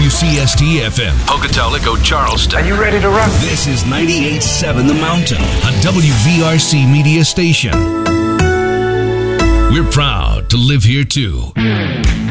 WCST-FM, Pocatello, Charleston. Are you ready to rock? This is 98.7 The Mountain, a WVRC media station. We're proud to live here, too.